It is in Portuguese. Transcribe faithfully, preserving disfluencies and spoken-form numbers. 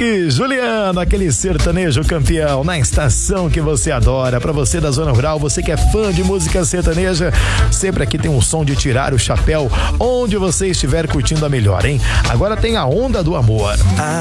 Henrique Juliano, aquele sertanejo campeão na estação que você adora. Pra você da zona rural, você que é fã de música sertaneja, sempre aqui tem um som de tirar o chapéu onde você estiver curtindo a melhor, hein? Agora tem a Onda do Amor.